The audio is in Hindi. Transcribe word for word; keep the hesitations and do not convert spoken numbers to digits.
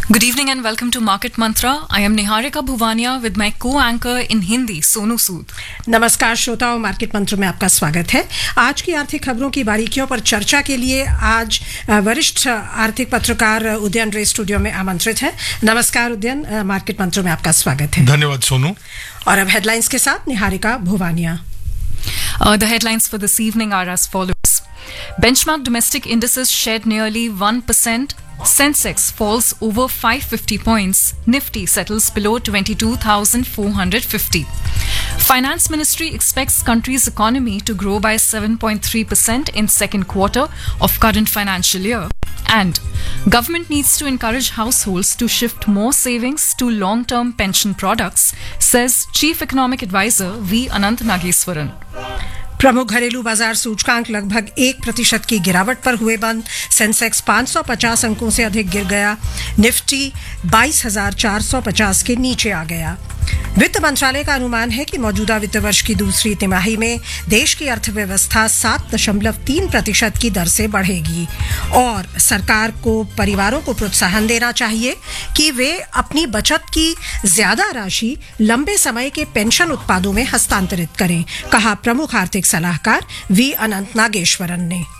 Good evening and welcome to Market Mantra. I am Niharika Bhuvania with my co-anchor in Hindi, Sonu Sood. नमस्कार श्रोताओं, मार्केट मंत्र में आपका स्वागत है। आज की आर्थिक खबरों की बारीकियों पर चर्चा के लिए आज वरिष्ठ आर्थिक पत्रकार उदयन रे स्टूडियो में आमंत्रित है। नमस्कार उदयन, मार्केट मंत्र में आपका स्वागत है। धन्यवाद सोनू। और अब हेडलाइंस के साथ Niharika Bhuwania. Uh, the headlines for this evening are as follows. Benchmark domestic indices shed nearly one percent. Sensex falls over five hundred fifty points. Nifty settles below twenty-two thousand four hundred fifty. Finance Ministry expects country's economy to grow by seven point three percent in second quarter of current financial year. And government needs to encourage households to shift more savings to long-term pension products, says Chief Economic Advisor V. Anant Nageswaran. प्रमुख घरेलू बाजार सूचकांक लगभग एक प्रतिशत की गिरावट पर हुए बंद। सेंसेक्स पाँच सौ पचास अंकों से अधिक गिर गया। निफ्टी बाईस हजार चार सौ पचास के नीचे आ गया। वित्त मंत्रालय का अनुमान है कि मौजूदा वित्त वर्ष की दूसरी तिमाही में देश की अर्थव्यवस्था सात दशमलव तीन प्रतिशत की दर से बढ़ेगी और सरकार को परिवारों को प्रोत्साहन देना चाहिए कि वे अपनी बचत की ज्यादा राशि लंबे समय के पेंशन उत्पादों में हस्तांतरित करें, कहा प्रमुख आर्थिक सलाहकार वी अनंत नागेश्वरन ने।